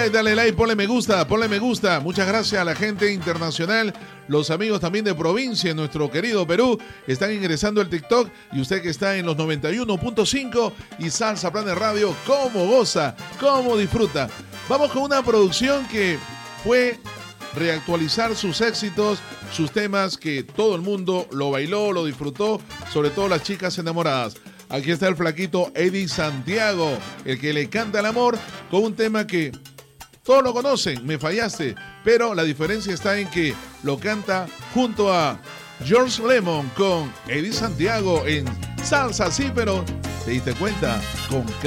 dale like, ponle me gusta, ponle me gusta. Muchas gracias a la gente internacional, los amigos también de provincia, en nuestro querido Perú, están ingresando al TikTok, y usted que está en los 91.5 y Salsa Planet Radio, cómo goza, cómo disfruta. Vamos con una producción que fue reactualizar sus éxitos, sus temas que todo el mundo lo bailó, lo disfrutó, sobre todo las chicas enamoradas. Aquí está el flaquito Eddie Santiago, el que le canta el amor, con un tema que todos lo conocen, Me Fallaste, pero la diferencia está en que lo canta junto a George Lemon con Eddie Santiago en Salsa, sí, pero te diste cuenta, con